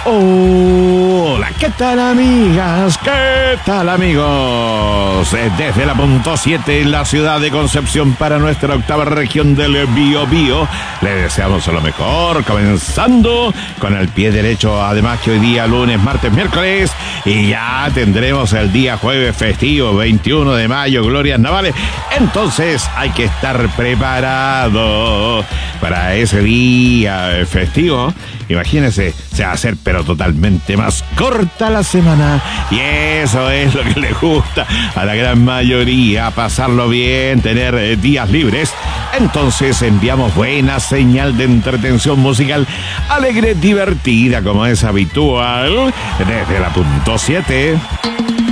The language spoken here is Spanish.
Hola, ¿qué tal amigas? ¿Qué tal amigos? Desde la punto 7 en la ciudad de Concepción para nuestra octava región del Biobío, le deseamos lo mejor, comenzando con el pie derecho, además que hoy día lunes, martes, miércoles y ya tendremos el día jueves festivo, 21 de mayo, glorias navales. Entonces hay que estar preparado para ese día festivo. Imagínense, se va a hacer pero totalmente más corta la semana y eso es lo que le gusta a la gran mayoría, pasarlo bien, tener días libres. Entonces enviamos buena señal de entretención musical, alegre, divertida como es habitual, desde la punto 7.